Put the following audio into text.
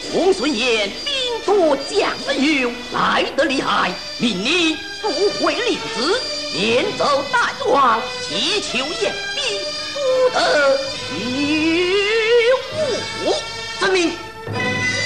公孙衍兵多将勇，来得厉害，命你速回令子，连奏大王，祈求援兵，不得